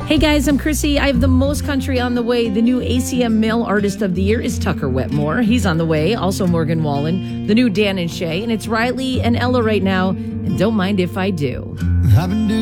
Hey guys, I'm Chrissy. I have the most country on the way. The new ACM Male Artist of the Year is Tucker Wetmore. He's on the way. Also Morgan Wallen, the new Dan and Shay. And it's Riley and Ella right now. And don't mind if I do.